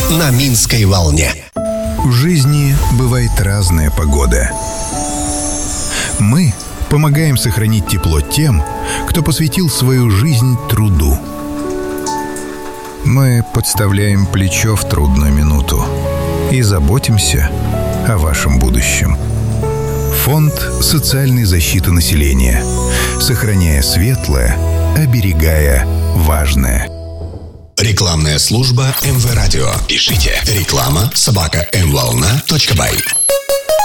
на Минской волне. В жизни бывает разная погода. Мы помогаем сохранить тепло тем, кто посвятил свою жизнь труду. Мы подставляем плечо в трудную минуту и заботимся о вашем будущем. Фонд социальной защиты населения. Сохраняя светлое, оберегая важное. Рекламная служба МВ Радио. Пишите реклама@mvolna.by.